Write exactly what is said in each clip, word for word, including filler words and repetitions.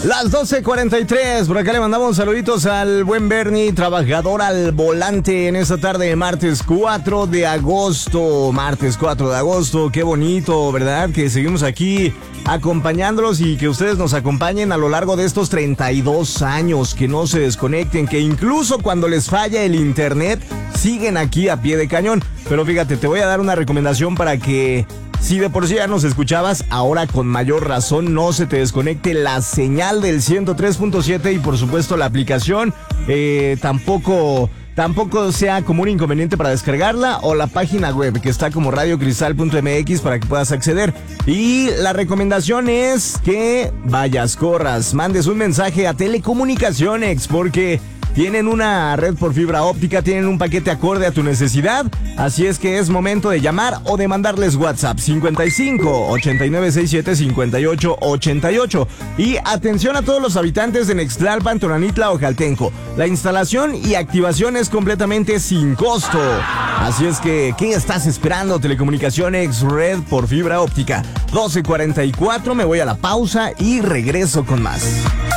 Las doce cuarenta y tres, por acá le mandamos saluditos al buen Bernie, trabajador al volante en esta tarde de martes cuatro de agosto. Martes cuatro de agosto, qué bonito, ¿verdad? Que seguimos aquí acompañándolos y que ustedes nos acompañen a lo largo de estos treinta y dos años, que no se desconecten, que incluso cuando les falla el internet, siguen aquí a pie de cañón. Pero fíjate, te voy a dar una recomendación para que, si de por sí ya nos escuchabas, ahora con mayor razón no se te desconecte la señal del ciento tres punto siete y por supuesto la aplicación. Eh, tampoco, tampoco sea como un inconveniente para descargarla, o la página web que está como radio cristal punto m x para que puedas acceder. Y la recomendación es que vayas, corras, mandes un mensaje a Telecomunicaciones, porque tienen una red por fibra óptica, tienen un paquete acorde a tu necesidad, así es que es momento de llamar o de mandarles WhatsApp cincuenta y cinco, ochenta y nueve sesenta y siete, cincuenta y ocho ochenta y ocho. Y atención a todos los habitantes de Nextlalpan, Tonanitla o Jaltenco, la instalación y activación es completamente sin costo. Así es que, ¿qué estás esperando? Telecomunicaciones, red por fibra óptica. doce cuarenta y cuatro, me voy a la pausa y regreso con más.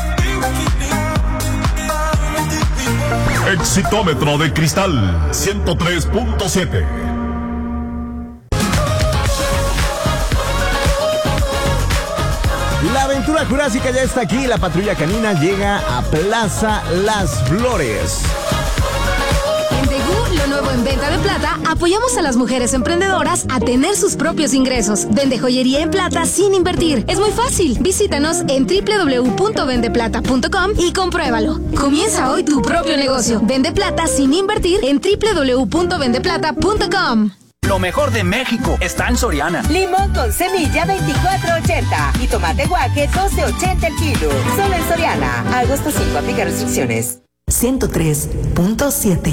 Exitómetro de Cristal ciento tres punto siete. La aventura jurásica ya está aquí. La patrulla canina llega a Plaza Las Flores. En Degú, lo nuevo en venta de plata, apoyamos a las mujeres emprendedoras a tener sus propios ingresos. Vende joyería en plata sin invertir. Es muy fácil. Visítanos en doble u doble u doble u punto vende plata punto com y compruébalo. Comienza hoy tu propio negocio. Vende plata sin invertir en doble u doble u doble u punto vende plata punto com. Lo mejor de México está en Soriana. Limón con semilla veinticuatro ochenta y tomate guaje doce ochenta el kilo. Solo en Soriana. Agosto cinco, aplica restricciones. ciento tres punto siete.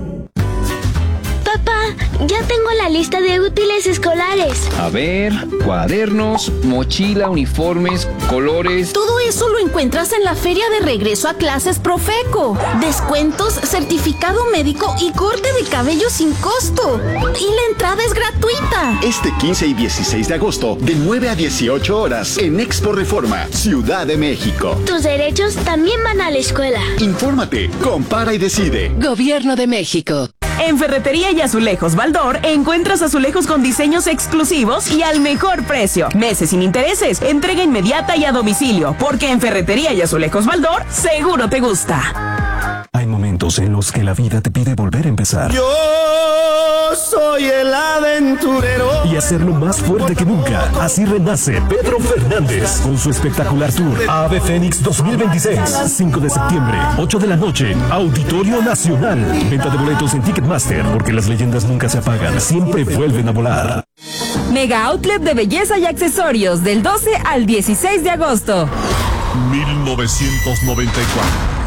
Papá, ya tengo la lista de útiles escolares. A ver, cuadernos, mochila, uniformes, colores. Todo eso lo encuentras en la feria de regreso a clases Profeco. Descuentos, certificado médico y corte de cabello sin costo. Y la entrada es gratuita. Este quince y dieciséis de agosto, de nueve a dieciocho horas, en Expo Reforma, Ciudad de México. Tus derechos también van a la escuela. Infórmate, compara y decide. Gobierno de México. En Ferretería y Azulejos Baldor encuentras azulejos con diseños exclusivos y al mejor precio. Meses sin intereses, entrega inmediata y a domicilio, porque en Ferretería y Azulejos Baldor seguro te gusta. Hay momentos en los que la vida te pide volver a empezar. Yo soy el aventurero. Y hacerlo más fuerte que nunca. Así renace Pedro Fernández con su espectacular tour Ave Fénix dos mil veintiséis. cinco de septiembre, ocho de la noche, Auditorio Nacional. Venta de boletos en Ticketmaster, porque las leyendas nunca se apagan, siempre vuelven a volar. Mega Outlet de belleza y accesorios del doce al dieciséis de agosto. mil novecientos noventa y cuatro.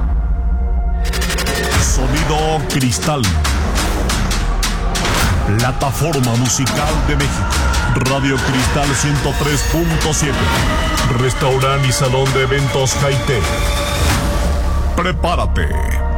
Sonido Cristal. Plataforma musical de México. Radio Cristal ciento tres punto siete. Restaurante y salón de eventos Jaite. Prepárate